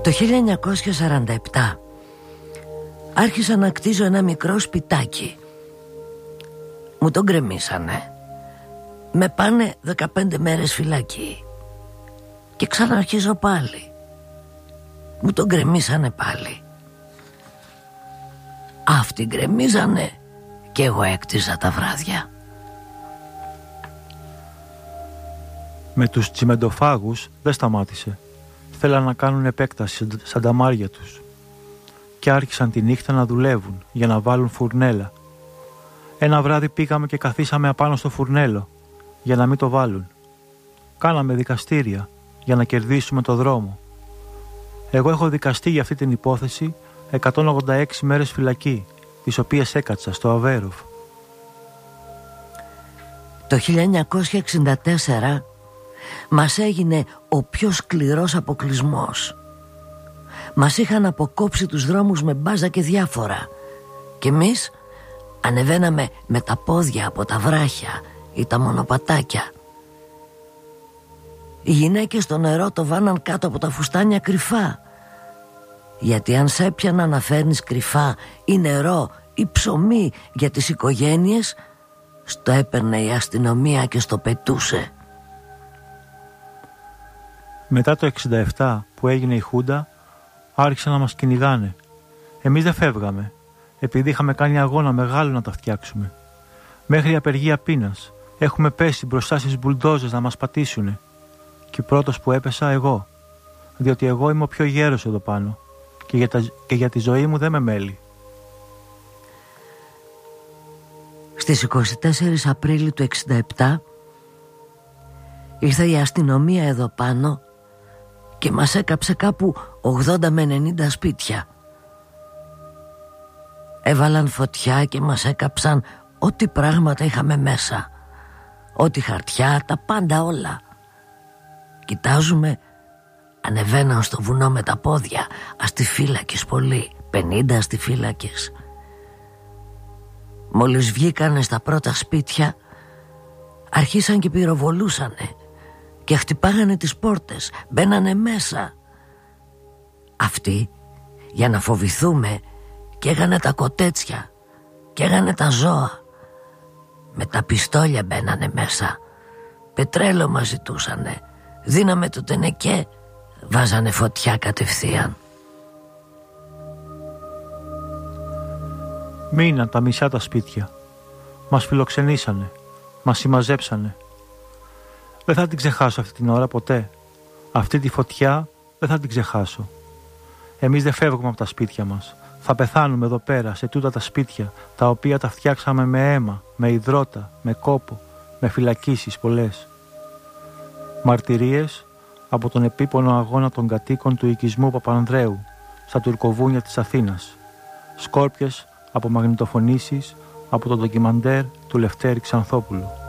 Το 1947 άρχισα να κτίζω ένα μικρό σπιτάκι. Μου τον γκρεμίσανε. Με πάνε 15 μέρες φυλακή. Και ξαναρχίζω πάλι. Μου τον γκρεμίσανε πάλι. Αυτοί γκρεμίζανε και εγώ έκτιζα τα βράδια. Με τους τσιμεντοφάγους δεν σταμάτησε. Θέλαν να κάνουν επέκταση σαν τα μάρια τους. Και άρχισαν τη νύχτα να δουλεύουν για να βάλουν φουρνέλα. Ένα βράδυ πήγαμε και καθίσαμε απάνω στο φουρνέλο για να μην το βάλουν. Κάναμε δικαστήρια για να κερδίσουμε το δρόμο. Εγώ έχω δικαστεί για αυτή την υπόθεση 186 μέρες φυλακή, τις οποίες έκατσα στο Αβέροφ. Το 1964 μας έγινε ο πιο σκληρός αποκλεισμός. Μας είχαν αποκόψει τους δρόμους με μπάζα και διάφορα. Και εμείς ανεβαίναμε με τα πόδια από τα βράχια ή τα μονοπατάκια. Οι γυναίκες στο νερό το βάναν κάτω από τα φουστάνια κρυφά. Γιατί αν σε έπιαναν να φέρνεις κρυφά ή νερό ή ψωμί για τις οικογένειες, στο έπαιρνε η αστυνομία και στο πετούσε. Μετά το 67 που έγινε η Χούντα, άρχισαν να μας κυνηγάνε. Εμείς δεν φεύγαμε, επειδή είχαμε κάνει αγώνα μεγάλο να τα φτιάξουμε. Μέχρι απεργία πείνας έχουμε πέσει μπροστά στις μπουλντόζες να μας πατήσουνε. Και πρώτος που έπεσα εγώ, διότι εγώ είμαι ο πιο γέρος εδώ πάνω και για τη ζωή μου δεν με μέλει. Στις 24 Απρίλη του 67 ήρθε η αστυνομία εδώ πάνω και μας έκαψε κάπου 80 με 90 σπίτια. Έβαλαν φωτιά και μας έκαψαν ό,τι πράγματα είχαμε μέσα. Ό,τι χαρτιά, τα πάντα όλα. Κοιτάζουμε, ανεβαίναν στο βουνό με τα πόδια, αστιφύλακες πολλοί, 50 αστιφύλακες. Μόλις βγήκανε στα πρώτα σπίτια, αρχίσαν και πυροβολούσανε και χτυπάγανε τις πόρτες, μπαίνανε μέσα. Αυτοί, για να φοβηθούμε, καίγανε τα κοτέτσια, καίγανε τα ζώα. Με τα πιστόλια μπαίνανε μέσα, πετρέλαιο μας ζητούσανε, δίναμε το τενεκέ, βάζανε φωτιά κατευθείαν. Μείναν τα μισά τα σπίτια. Μας φιλοξενήσανε, μας συμμαζέψανε. Δεν θα την ξεχάσω αυτή την ώρα ποτέ. Αυτή τη φωτιά δεν θα την ξεχάσω. Εμείς δεν φεύγουμε από τα σπίτια μας. Θα πεθάνουμε εδώ πέρα, σε τούτα τα σπίτια, τα οποία τα φτιάξαμε με αίμα, με υδρότα, με κόπο, με φυλακίσεις πολλές. Μαρτυρίες από τον επίπονο αγώνα των κατοίκων του οικισμού Παπανδρέου, στα τουρκοβούνια της Αθήνας. Σκόρπιες από μαγνητοφωνήσεις από το ντοκιμαντέρ του Λευτέρη Ξανθόπουλου.